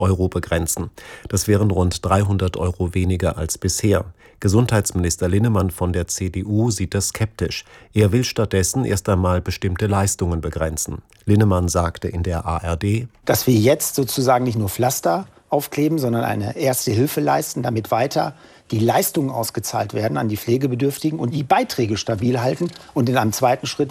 Euro begrenzen. Das wären rund 300 Euro weniger als bisher. Gesundheitsminister Linnemann von der CDU sieht das skeptisch. Er will stattdessen erst einmal bestimmte Leistungen begrenzen. Linnemann sagte in der ARD, dass wir jetzt sozusagen nicht nur Pflaster aufkleben, sondern eine erste Hilfe leisten, damit weiter die Leistungen ausgezahlt werden an die Pflegebedürftigen und die Beiträge stabil halten und in einem zweiten Schritt